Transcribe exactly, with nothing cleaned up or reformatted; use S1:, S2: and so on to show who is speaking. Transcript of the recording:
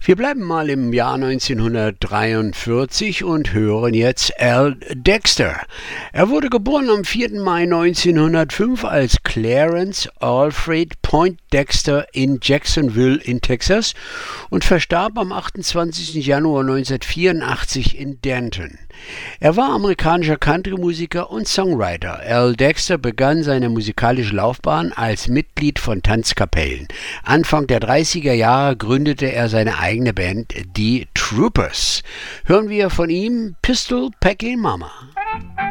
S1: Wir bleiben mal im Jahr neunzehnhundertdreiundvierzig und hören jetzt Al Dexter. Er wurde geboren am vierten Mai neunzehnhundertfünf als Clarence Alfred Poindexter in Jacksonville in Texas und verstarb am achtundzwanzigsten Januar neunzehnhundertvierundachtzig in Denton. Er war amerikanischer Country-Musiker und Songwriter. Al Dexter begann seine musikalische Laufbahn als Mitglied von Tanzkapellen. Anfang der dreißiger Jahre gründete er seine eigene Band, die Troopers. Hören wir von ihm Pistol Packin' Mama.